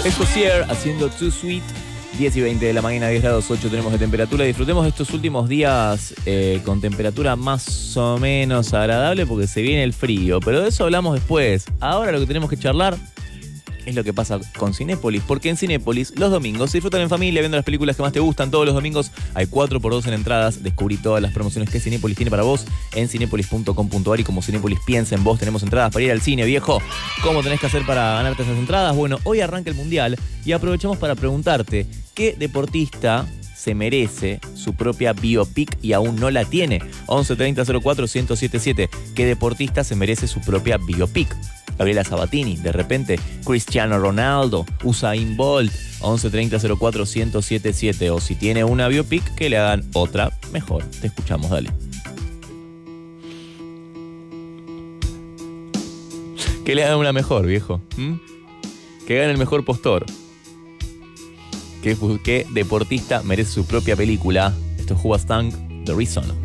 Es Josier haciendo Too Sweet. 10 y 20 de la mañana, 10 grados 8 tenemos de temperatura. Disfrutemos de estos últimos días con temperatura más o menos agradable porque se viene el frío. Pero de eso hablamos después. Ahora lo que tenemos que charlar es lo que pasa con Cinépolis, porque en Cinépolis los domingos se disfrutan en familia viendo las películas que más te gustan. Todos los domingos hay 4x2 en entradas. Descubrí todas las promociones que Cinépolis tiene para vos en cinépolis.com.ar. Y como Cinépolis piensa en vos, tenemos entradas para ir al cine, viejo. ¿Cómo tenés que hacer para ganarte esas entradas? Bueno, hoy arranca el Mundial y aprovechamos para preguntarte ¿qué deportista se merece su propia biopic y aún no la tiene? 11 30 04 1077. ¿Qué deportista se merece su propia biopic? Gabriela Sabatini, de repente, Cristiano Ronaldo, Usain Bolt, 11 30 04 1077. O si tiene una biopic, que le hagan otra mejor. Te escuchamos, dale. Que le hagan una mejor, viejo. Que hagan el mejor postor. ¿Qué deportista merece su propia película? Esto es Who Was Tank, The Reason.